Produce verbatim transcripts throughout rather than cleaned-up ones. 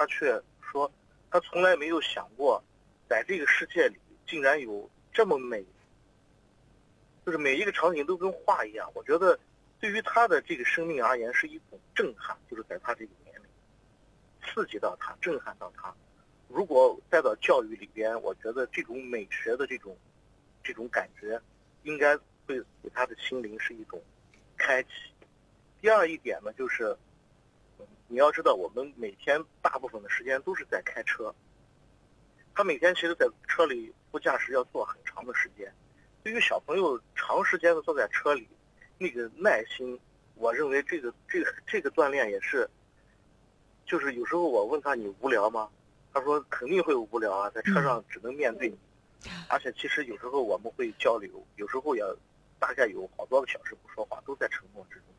却说他从来没有想过在这个世界里竟然有这么美，就是每一个场景都跟画一样。我觉得对于他的这个生命而言是一种震撼，就是在他这个年龄刺激到他，震撼到他。如果带到教育里边，我觉得这种美学的这种这种感觉应该会给他的心灵是一种开启。第二一点呢，就是你要知道我们每天大部分的时间都是在开车，他每天其实在车里副驾驶要坐很长的时间。对于小朋友长时间的坐在车里，那个耐心，我认为这个这个这个锻炼也是，就是有时候我问他你无聊吗？他说肯定会无聊啊，在车上只能面对你。而且其实有时候我们会交流，有时候也大概有好多个小时不说话，都在沉默之中。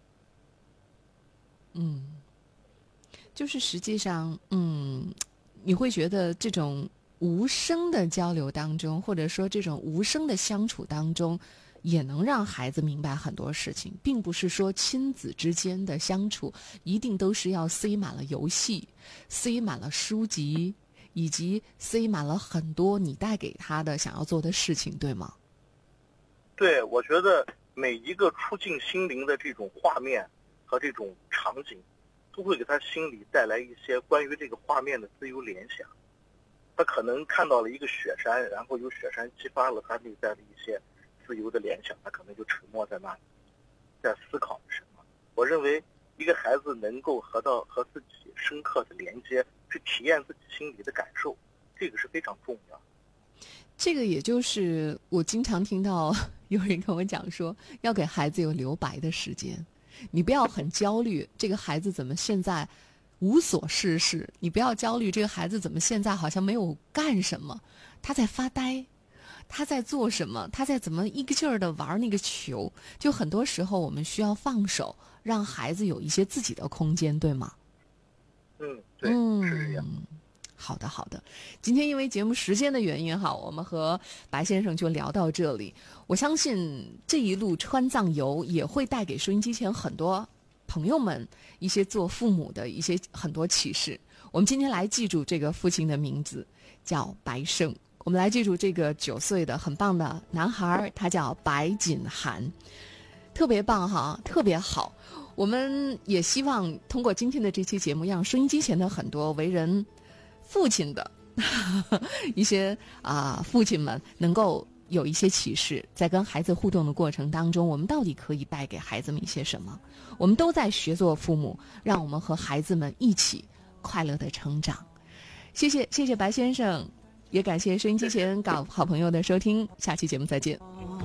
嗯，就是实际上，嗯，你会觉得这种无声的交流当中，或者说这种无声的相处当中，也能让孩子明白很多事情，并不是说亲子之间的相处一定都是要塞满了游戏，塞满了书籍，以及塞满了很多你带给他的想要做的事情，对吗？ 对，我觉得每一个触进心灵的这种画面和这种场景，都会给他心里带来一些关于这个画面的自由联想。他可能看到了一个雪山，然后由雪山激发了他内在的一些自由的联想，他可能就沉默在那里，在思考什么。我认为一个孩子能够和到和自己深刻的连接，去体验自己心里的感受，这个是非常重要的。 这个也就是我经常听到有人跟我讲说，要给孩子有留白的时间，你不要很焦虑这个孩子怎么现在无所事事，你不要焦虑这个孩子怎么现在好像没有干什么，他在发呆，他在做什么，他在怎么一个劲儿的玩那个球。就很多时候我们需要放手，让孩子有一些自己的空间，对吗？ 嗯，对， 嗯， 是这样。 好的好的，今天因为节目时间的原因哈，我们和白先生就聊到这里。我相信这一路川藏游也会带给收音机前很多朋友们一些做父母的一些很多启示。我们今天来记住这个父亲的名字叫白胜，我们来记住这个九岁的很棒的男孩，他叫白锦涵，特别棒哈，特别好。我们也希望通过今天的这期节目，让收音机前的很多为人父亲的一些啊、呃、父亲们能够有一些启示，在跟孩子互动的过程当中，我们到底可以带给孩子们一些什么？我们都在学做父母，让我们和孩子们一起快乐的成长。谢谢谢谢白先生，也感谢收音机前搞好朋友的收听，下期节目再见。